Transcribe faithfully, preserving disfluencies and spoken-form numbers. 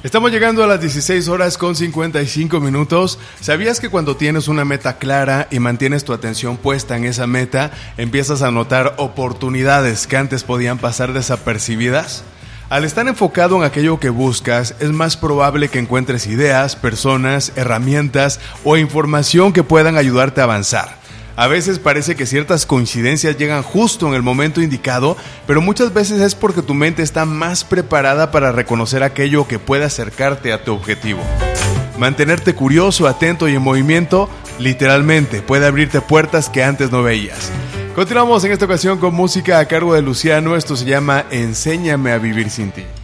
Estamos llegando a las dieciséis horas con cincuenta y cinco minutos. ¿Sabías que cuando tienes una meta clara y mantienes tu atención puesta en esa meta, empiezas a notar oportunidades que antes podían pasar desapercibidas? Al estar enfocado en aquello que buscas, es más probable que encuentres ideas, personas, herramientas o información que puedan ayudarte a avanzar. A veces parece que ciertas coincidencias llegan justo en el momento indicado, pero muchas veces es porque tu mente está más preparada para reconocer aquello que puede acercarte a tu objetivo. Mantenerte curioso, atento y en movimiento, literalmente, puede abrirte puertas que antes no veías. Continuamos en esta ocasión con música a cargo de Luciano. Esto se llama Enséñame a vivir sin ti.